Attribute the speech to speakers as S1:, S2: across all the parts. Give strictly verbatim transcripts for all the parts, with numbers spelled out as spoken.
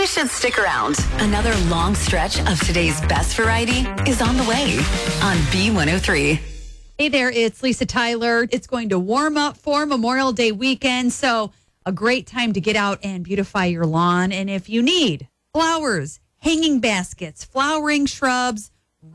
S1: you should stick around. Another long stretch of today's best variety is on the way on B one oh three.
S2: Hey there, it's Lisa Tyler. It's going to warm up for Memorial Day weekend, so a great time to get out and beautify your lawn. And if you need flowers, hanging baskets, flowering shrubs,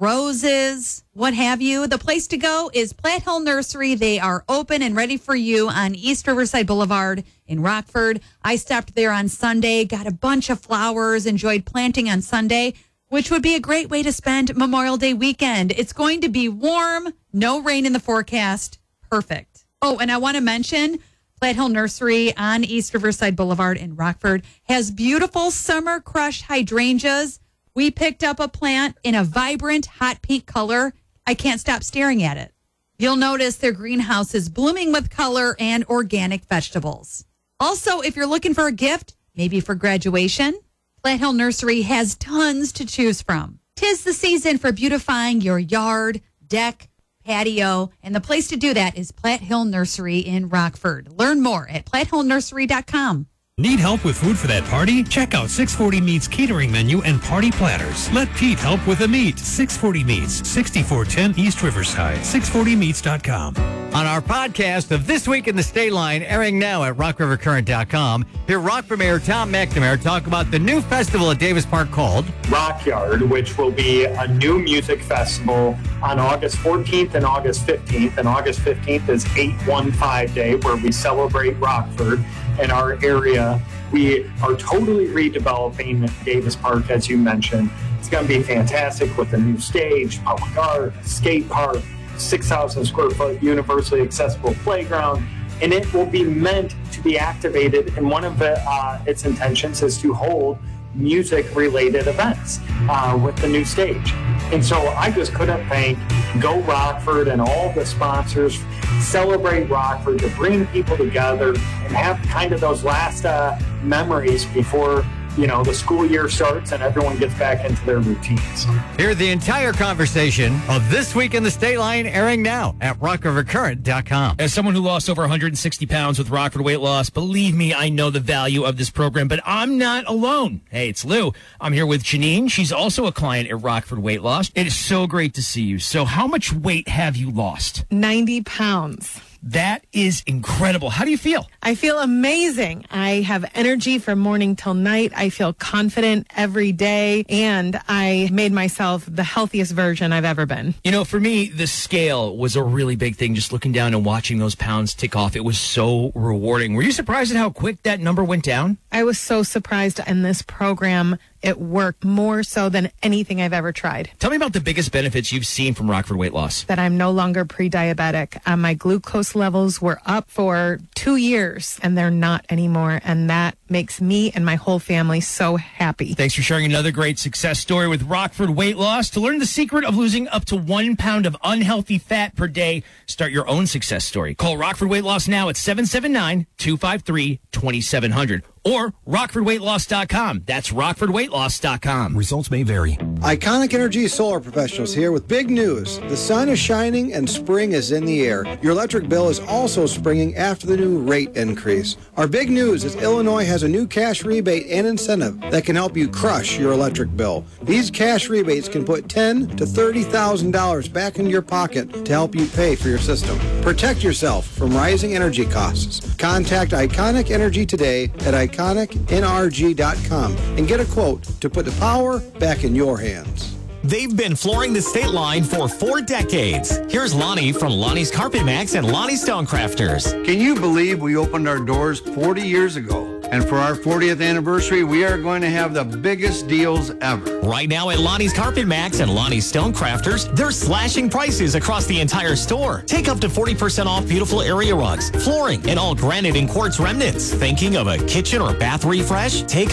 S2: roses, what have you, the place to go is Platte Hill Nursery. They are open and ready for you on East Riverside Boulevard in Rockford. I stopped there on Sunday, got a bunch of flowers, enjoyed planting on Sunday, which would be a great way to spend Memorial Day weekend. It's going to be warm, no rain in the forecast. Perfect. Oh, and I want to mention Platte Hill Nursery on East Riverside Boulevard in Rockford has beautiful summer crush hydrangeas. We picked up a plant in a vibrant hot pink color. I can't stop staring at it. You'll notice their greenhouse is blooming with color and organic vegetables. Also, if you're looking for a gift, maybe for graduation, Platte Hill Nursery has tons to choose from. 'Tis the season for beautifying your yard, deck, patio, and the place to do that is Platte Hill Nursery in Rockford. Learn more at platte hill nursery dot com.
S3: Need help with food for that party? Check out six forty Meats catering menu and party platters. Let Pete help with the meat. six forty Meats, sixty-four ten East Riverside, six forty meats dot com.
S4: On our podcast of This Week in the State Line, airing now at rock river current dot com, hear Rockford Mayor Tom McNamara talk about the new festival at Davis Park called
S5: Rockyard, which will be a new music festival on August fourteenth and August fifteenth. And August fifteenth is eight one five Day, where we celebrate Rockford and our area. We are totally redeveloping Davis Park, as you mentioned. It's going to be fantastic with a new stage, public art, skate park, six thousand square foot universally accessible playground, and it will be meant to be activated. And one of the, uh, its intentions is to hold music-related events uh, with the new stage. And so I just couldn't thank Go Rockford and all the sponsors. Celebrate Rockford to bring people together and have kind of those last uh, memories before, you know, the school year starts and everyone gets back into their routines.
S4: Hear the entire conversation of This Week in the State Line, airing now at rock river current dot com.
S6: As someone who lost over one hundred sixty pounds with Rockford Weight Loss, believe me, I know the value of this program, but I'm not alone. Hey, it's Lou. I'm here with Janine. She's also a client at Rockford Weight Loss. It is so great to see you. So how much weight have you lost?
S7: ninety pounds.
S6: That is incredible. How do you feel?
S7: I feel amazing. I have energy from morning till night. I feel confident every day, and I made myself the healthiest version I've ever been.
S6: You know, for me, the scale was a really big thing, just looking down and watching those pounds tick off. It was so rewarding. Were you surprised at how quick that number went down?
S7: I was so surprised in this program. It worked more so than anything I've ever tried.
S6: Tell me about the biggest benefits you've seen from Rockford Weight Loss.
S7: That I'm no longer pre-diabetic. Uh, my glucose levels were up for two years, and they're not anymore. And that makes me and my whole family so happy.
S6: Thanks for sharing another great success story with Rockford Weight Loss. To learn the secret of losing up to one pound of unhealthy fat per day, start your own success story. Call Rockford Weight Loss now at seven seven nine, two five three, two seven zero zero or rockford weight loss dot com. That's rockford weight loss dot com.
S3: Results may vary.
S8: Iconic Energy Solar Professionals here with big news. The sun is shining and spring is in the air. Your electric bill is also springing after the new rate increase. Our big news is Illinois has a new cash rebate and incentive that can help you crush your electric bill. These cash rebates can put ten thousand to thirty thousand dollars back into your pocket to help you pay for your system. Protect yourself from rising energy costs. Contact Iconic Energy today at iconic n r g dot com and get a quote to put the power back in your hands.
S9: They've been flooring the state line for four decades. Here's Lonnie from Lonnie's Carpet Max and Lonnie Stonecrafters.
S10: Can you believe we opened our doors forty years ago? And for our fortieth anniversary, we are going to have the biggest deals ever.
S9: Right now at Lonnie's Carpet Max and Lonnie's Stonecrafters, they're slashing prices across the entire store. Take up to forty percent off beautiful area rugs, flooring, and all granite and quartz remnants. Thinking of a kitchen or bath refresh? Take